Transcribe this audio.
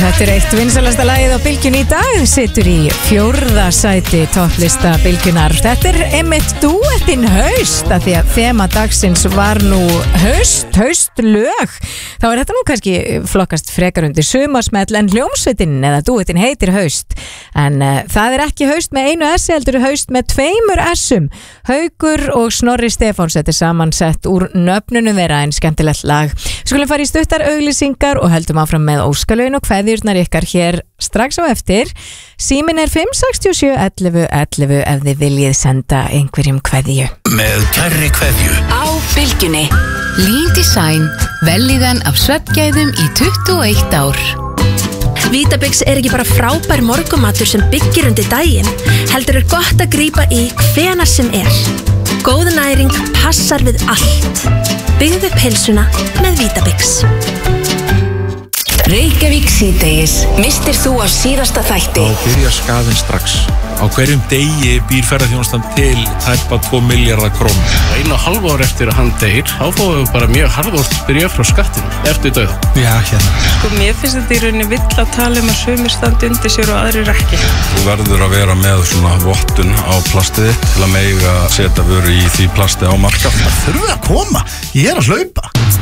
Þetta eitt vinsælasta lagið á Bylgjunni í dag, situr í 4. sæti topplista Bylgjunar. Þetta einmitt dúettinn haust, af því að þema dagsins var nú haustlög. Þá þetta nú kannski flokkast frekar undir sumarsmell en hljómsveitin eða dúettinn heitir haust. En það ekki haust með einu S, heldur haust með 2 S-um. Haukur og Snorri Stefáns, þetta samansett úr nöfnunum þeirra, en skemmtilegt lag. Skulum fara í stuttar auglýsingar og höldum áfram með óskalögin og kveðjurnar ykkar hér strax á eftir. Síminn 567 11 11 ef þið viljið senda einhverjum kveðju. Með kærri kveðju á Bylgjunni. Lean Design, vellíðan af svefngæðum í 21 ár. Vítabix ekki bara frábær morgumatur sem byggir undir daginn, heldur gott að grípa í hvenær sem Góð næring passar við allt. Byggðu upp heilsuna með Vítabix. Reykjavík síðdegis. Mistir þú af síðasta þætti? Þá byrjar skaðinn strax. Á hverjum degi býr ferðaþjónustan til tæpa 2 milljarða krónur. 1,5 ár eftir að hann deyr, þá fáum við bara mjög harðvort byrjað frá skattinu eftir dauða. Já, hérna. Mér finnst þetta í rauninni vill að tala að sumir standi undir sér og aðrir ekki. Þú verður að vera með svona vottun á plastið til að mega setja vöru í því plasti á markað. Það þurfi að koma, ég að hlaupa.